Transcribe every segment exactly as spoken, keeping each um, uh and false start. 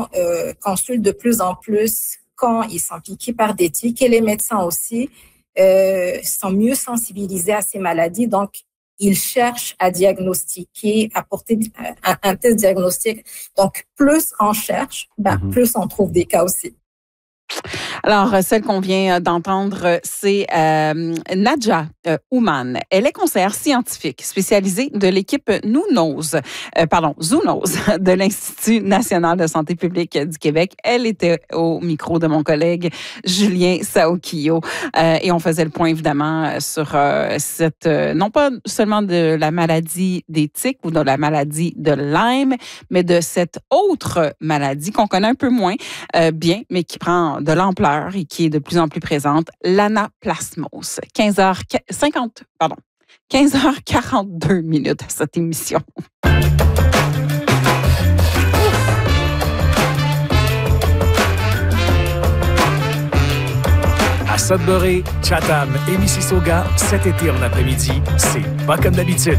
gens euh, consultent de plus en plus quand ils sont piqués par des tiques et les médecins aussi euh, sont mieux sensibilisés à ces maladies. Donc, ils cherchent à diagnostiquer, à porter un, un test diagnostic. Donc, plus on cherche, ben, mm-hmm. plus on trouve des cas aussi. Alors, celle qu'on vient d'entendre, c'est euh, Nadja euh, Ouman. Elle est conseillère scientifique spécialisée de l'équipe Zoonose, euh, pardon, Zoonose de l'Institut national de santé publique du Québec. Elle était au micro de mon collègue Julien Saokio euh, et on faisait le point évidemment sur euh, cette, euh, non pas seulement de la maladie des tiques ou de la maladie de Lyme, mais de cette autre maladie qu'on connaît un peu moins euh, bien, mais qui prend de l'ampleur et qui est de plus en plus présente, l'anaplasmose. quinze heures cinquante, pardon, quinze heures quarante-deux minutes à cette émission. À Sudbury, Chatham et Mississauga, cet été en après-midi, c'est pas comme d'habitude.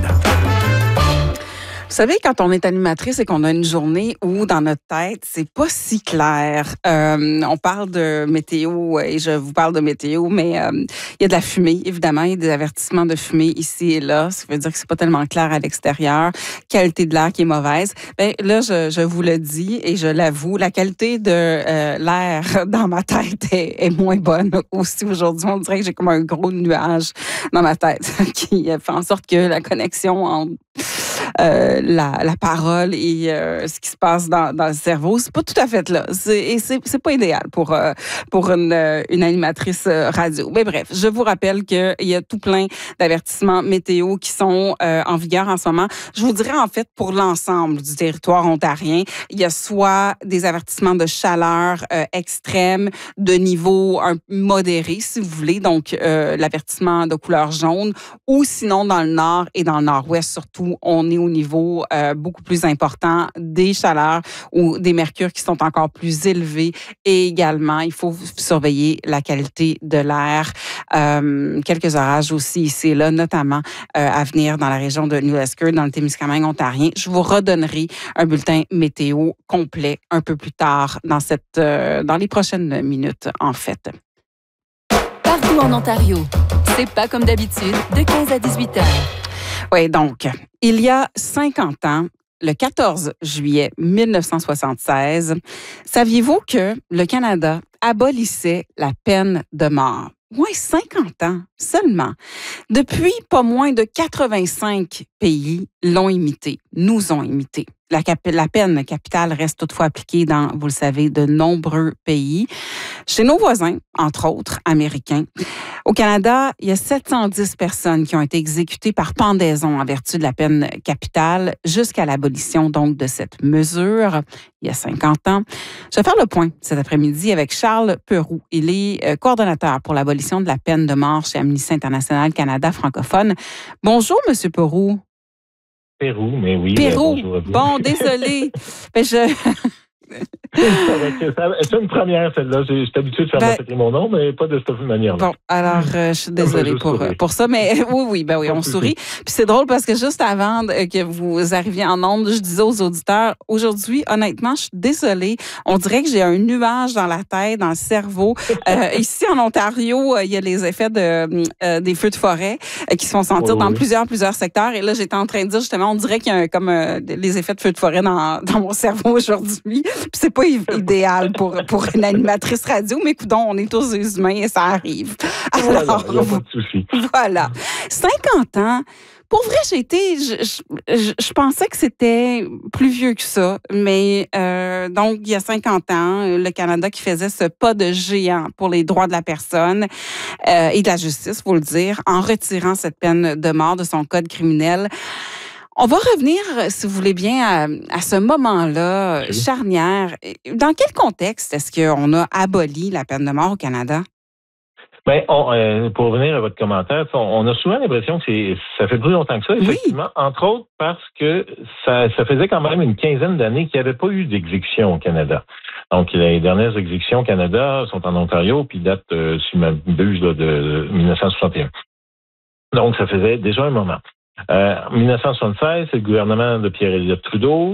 Vous savez, quand on est animatrice et qu'on a une journée où, dans notre tête, c'est pas si clair. Euh, on parle de météo et je vous parle de météo, mais euh, il y a de la fumée, évidemment. Il y a des avertissements de fumée ici et là. Ça veut dire que c'est pas tellement clair à l'extérieur. Qualité de l'air qui est mauvaise. Ben là, je, je vous le dis et je l'avoue, la qualité de euh, l'air dans ma tête est, est moins bonne aussi aujourd'hui. On dirait que j'ai comme un gros nuage dans ma tête qui fait en sorte que la connexion entre Euh, la, la parole et euh, ce qui se passe dans, dans le cerveau, c'est pas tout à fait là. C'est, et c'est, c'est pas idéal pour, euh, pour une, une animatrice radio. Mais bref, je vous rappelle qu'il y a tout plein d'avertissements météo qui sont euh, en vigueur en ce moment. Je vous dirais en fait pour l'ensemble du territoire ontarien, il y a soit des avertissements de chaleur euh, extrême, de niveau un, modéré, si vous voulez, donc euh, l'avertissement de couleur jaune, ou sinon dans le nord et dans le nord-ouest surtout, on est au niveau euh, beaucoup plus important des chaleurs ou des mercures qui sont encore plus élevés. Et également, il faut surveiller la qualité de l'air. Euh, quelques orages aussi ici et là, notamment euh, à venir dans la région de New Esker, dans le Témiscamingue ontarien. Je vous redonnerai un bulletin météo complet un peu plus tard dans, cette, euh, dans les prochaines minutes, en fait. Partout en Ontario, c'est pas comme d'habitude, de quinze à dix-huit heures. Oui, donc, il y a cinquante ans, le quatorze juillet mille neuf cent soixante-seize, saviez-vous que le Canada abolissait la peine de mort? Oui, cinquante ans seulement. Depuis, pas moins de quatre-vingt-cinq pays l'ont imité, nous ont imité. La, cap- la peine capitale reste toutefois appliquée dans, vous le savez, de nombreux pays. Chez nos voisins, entre autres, américains. Au Canada, il y a sept cent dix personnes qui ont été exécutées par pendaison en vertu de la peine capitale jusqu'à l'abolition donc de cette mesure, il y a cinquante ans. Je vais faire le point cet après-midi avec Charles Peroux. Il est coordonnateur pour l'abolition de la peine de mort chez Amnesty International Canada francophone. Bonjour, Monsieur Peroux. Pérou, mais oui. Pérou. Euh, bon, désolé. ben, je... C'est une première, celle-là. Je suis habitué de faire ben, répéter mon nom, mais pas de cette manière-là. Bon, alors, euh, je suis désolée pour, pour ça, mais oui, oui, ben oui, on sourit. Puis c'est drôle parce que juste avant que vous arriviez en ondes, je disais aux auditeurs, aujourd'hui, honnêtement, je suis désolée. On dirait que j'ai un nuage dans la tête, dans le cerveau. Euh, ici, en Ontario, il y a les effets de, euh, des feux de forêt qui se font sentir oui, dans oui. plusieurs, plusieurs secteurs. Et là, j'étais en train de dire, justement, on dirait qu'il y a comme euh, les effets de feux de forêt dans, dans mon cerveau aujourd'hui. Puis c'est pas idéal pour, pour une animatrice radio, mais écoutons, on est tous humains et ça arrive. Alors, voilà, pas de souci. Voilà. cinquante ans. Pour vrai, j'ai été, je, je, je pensais que c'était plus vieux que ça, mais euh, donc, il y a cinquante ans, le Canada qui faisait ce pas de géant pour les droits de la personne euh, et de la justice, faut le dire, en retirant cette peine de mort de son code criminel. On va revenir, si vous voulez bien, à, à ce moment-là, oui. charnière. Dans quel contexte est-ce qu'on a aboli la peine de mort au Canada? Bien, on, euh, pour revenir à votre commentaire, on, on a souvent l'impression que c'est, ça fait plus longtemps que ça, effectivement, oui. entre autres parce que ça, ça faisait quand même une quinzaine d'années qu'il n'y avait pas eu d'exécution au Canada. Donc, les dernières exécutions au Canada sont en Ontario, puis datent, euh, si je m'abuse, de, de dix-neuf cent soixante et un. Donc, ça faisait déjà un moment. Euh, en dix-neuf cent soixante-seize, c'est le gouvernement de Pierre-Éliott Trudeau